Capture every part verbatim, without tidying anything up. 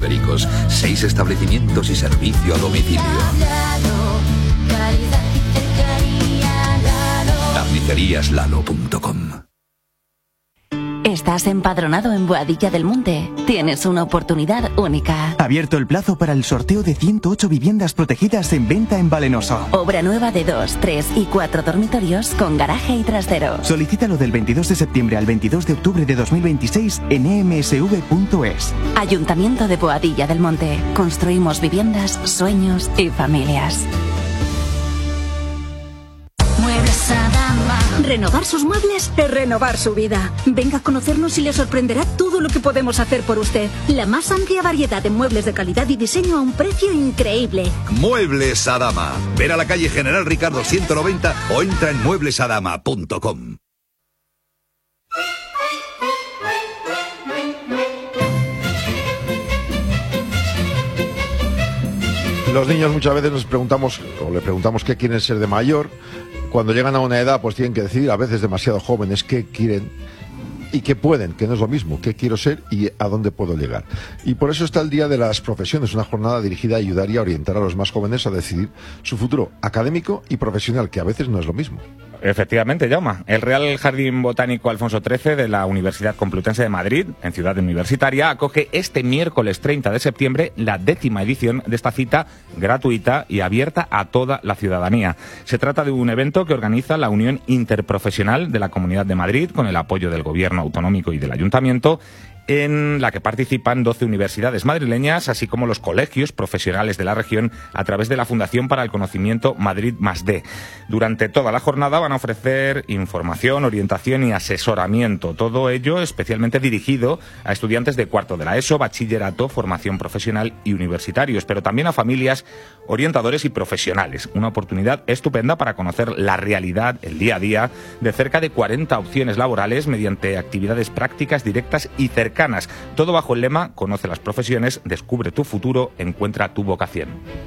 Ibéricos, seis establecimientos y servicio a domicilio. Tapicerías Lalo punto com. ¿Estás empadronado en Boadilla del Monte? Tienes una oportunidad única. Abierto el plazo para el sorteo de ciento ocho viviendas protegidas en venta en Valenoso. Obra nueva de dos, tres y cuatro dormitorios con garaje y trastero. Solicítalo del veintidós de septiembre al veintidós de octubre de dos mil veintiséis en e m s v punto es. Ayuntamiento de Boadilla del Monte. Construimos viviendas, sueños y familias. Muebles Adama. Renovar sus muebles es renovar su vida. Venga a conocernos y le sorprenderá todo lo que podemos hacer por usted. La más amplia variedad de muebles de calidad y diseño a un precio increíble. Muebles Adama. Ver a la calle General Ricardo ciento noventa o entra en muebles adama punto com. Los niños muchas veces nos preguntamos, o le preguntamos qué quieren ser de mayor. Cuando llegan a una edad, pues tienen que decidir, a veces demasiado jóvenes, qué quieren y qué pueden, que no es lo mismo, qué quiero ser y a dónde puedo llegar. Y por eso está el Día de las Profesiones, una jornada dirigida a ayudar y a orientar a los más jóvenes a decidir su futuro académico y profesional, que a veces no es lo mismo. Efectivamente, Jaume. El Real Jardín Botánico Alfonso trece de la Universidad Complutense de Madrid, en Ciudad Universitaria, acoge este miércoles treinta de septiembre la décima edición de esta cita gratuita y abierta a toda la ciudadanía. Se trata de un evento que organiza la Unión Interprofesional de la Comunidad de Madrid con el apoyo del Gobierno Autonómico y del Ayuntamiento, en la que participan doce universidades madrileñas, así como los colegios profesionales de la región a través de la Fundación para el Conocimiento Madrid más D. Durante toda la jornada van a ofrecer información, orientación y asesoramiento, todo ello especialmente dirigido a estudiantes de cuarto de la ESO, bachillerato, formación profesional y universitarios, pero también a familias, orientadores y profesionales. Una oportunidad estupenda para conocer la realidad, el día a día, de cerca de cuarenta opciones laborales mediante actividades prácticas, directas y cercanas. Todo bajo el lema Conoce las profesiones, descubre tu futuro, encuentra tu vocación.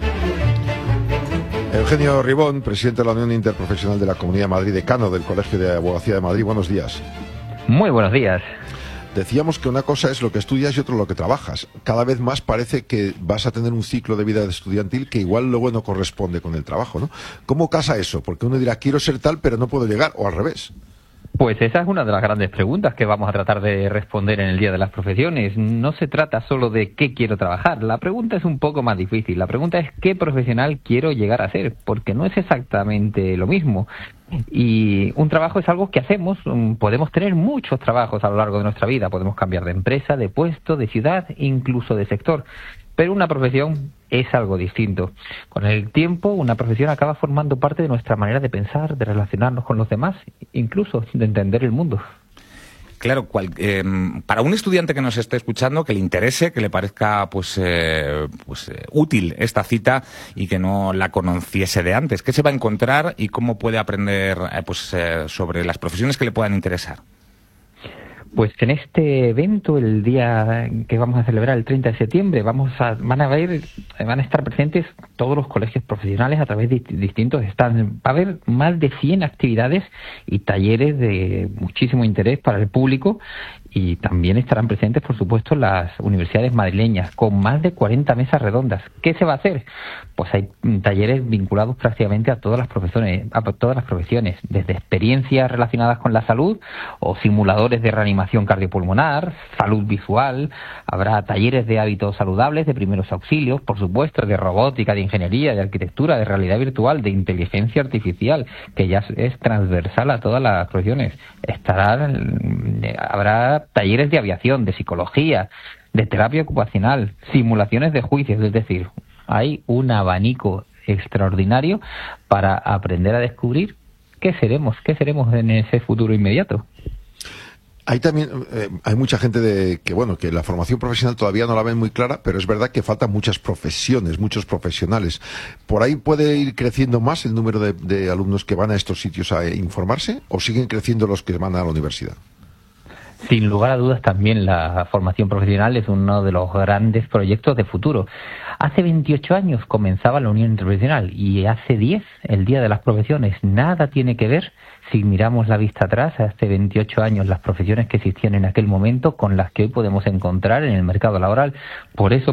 Eugenio Ribón, presidente de la Unión Interprofesional de la Comunidad de Madrid, decano del Colegio de Abogacía de Madrid. Buenos días. Muy buenos días. Decíamos que una cosa es lo que estudias y otro lo que trabajas. Cada vez más parece que vas a tener un ciclo de vida estudiantil que igual luego no corresponde con el trabajo, ¿no? ¿Cómo casa eso? Porque uno dirá, quiero ser tal, pero no puedo llegar, o al revés. Pues esa es una de las grandes preguntas que vamos a tratar de responder en el Día de las Profesiones. No se trata solo de qué quiero trabajar. La pregunta es un poco más difícil. La pregunta es qué profesional quiero llegar a ser, porque no es exactamente lo mismo. Y un trabajo es algo que hacemos. Podemos tener muchos trabajos a lo largo de nuestra vida. Podemos cambiar de empresa, de puesto, de ciudad, incluso de sector. Pero una profesión es algo distinto. Con el tiempo, una profesión acaba formando parte de nuestra manera de pensar, de relacionarnos con los demás, incluso de entender el mundo. Claro, cual, eh, para un estudiante que nos esté escuchando, que le interese, que le parezca pues, eh, pues eh, útil esta cita y que no la conociese de antes, ¿qué se va a encontrar y cómo puede aprender eh, pues, eh, sobre las profesiones que le puedan interesar? Pues en este evento, el día que vamos a celebrar el treinta de septiembre, vamos a, van a ver, van a estar presentes todos los colegios profesionales a través de distintos stands. Va a haber más de cien actividades y talleres de muchísimo interés para el público, y también estarán presentes, por supuesto, las universidades madrileñas, con más de cuarenta mesas redondas. ¿Qué se va a hacer? Pues hay talleres vinculados prácticamente a todas las profesiones, a todas las profesiones, desde experiencias relacionadas con la salud o simuladores de reanimación cardiopulmonar, salud visual. Habrá talleres de hábitos saludables, de primeros auxilios, por supuesto, de robótica, de ingeniería, de arquitectura, de realidad virtual, de inteligencia artificial, que ya es transversal a todas las profesiones. Estará, habrá talleres de aviación, de psicología, de terapia ocupacional, simulaciones de juicios, es decir, hay un abanico extraordinario para aprender a descubrir qué seremos, qué seremos en ese futuro inmediato. Hay también, eh, hay mucha gente de que, bueno, que la formación profesional todavía no la ven muy clara, pero es verdad que faltan muchas profesiones, muchos profesionales. ¿Por ahí puede ir creciendo más el número de, de alumnos que van a estos sitios a informarse, o siguen creciendo los que van a la universidad? Sin lugar a dudas, también la formación profesional es uno de los grandes proyectos de futuro. Hace veintiocho años comenzaba la Unión Interprofesional y hace diez, el Día de las Profesiones. Nada tiene que ver, si miramos la vista atrás, hace veintiocho años, las profesiones que existían en aquel momento con las que hoy podemos encontrar en el mercado laboral. Por eso